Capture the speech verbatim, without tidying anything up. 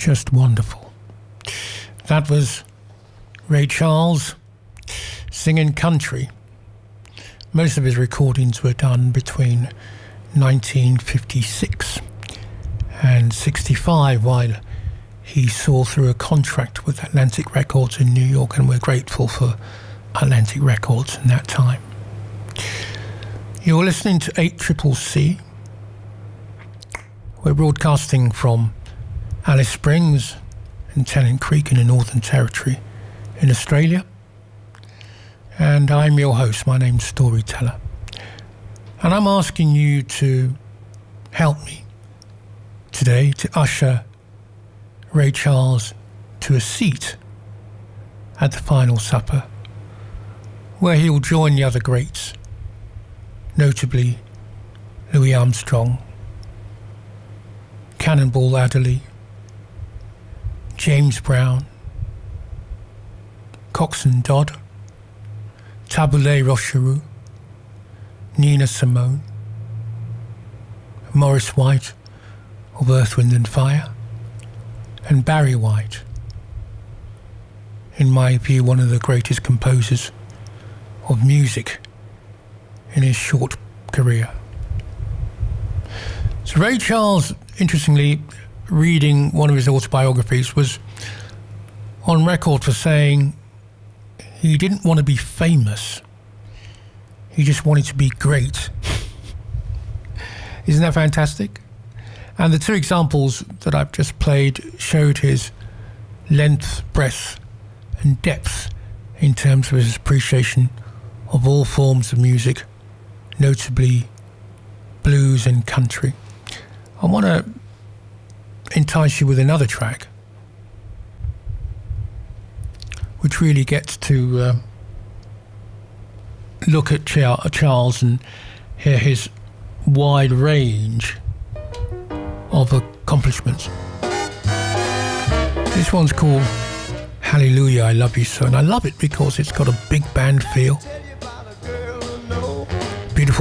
just wonderful. That was Ray Charles singing country. Most of his recordings were done between nineteen fifty-six and sixty-five, while he saw through a contract with Atlantic Records in New York, and we're grateful for Atlantic Records in that time. You're listening to eight C C C. We're broadcasting from Alice Springs and Tennant Creek in the Northern Territory in Australia. And I'm your host, my name's Storyteller. And I'm asking you to help me today to usher Ray Charles to a seat at the final supper, where he'll join the other greats, notably Louis Armstrong, Cannonball Adderley, James Brown, Coxsone Dodd, Taboulet Rochereau, Nina Simone, Maurice White of Earth, Wind and Fire, and Barry White, in my view one of the greatest composers of music in his short career. So Ray Charles, interestingly, reading one of his autobiographies, was on record for saying he didn't want to be famous, he just wanted to be great. Isn't that fantastic? And the two examples that I've just played showed his length, breadth and depth in terms of his appreciation of all forms of music, notably blues and country. I want to entice you with another track which really gets to uh, look at Charles and hear his wide range of accomplishments. This one's called Hallelujah, I Love You So, and I love it because it's got a big band feel.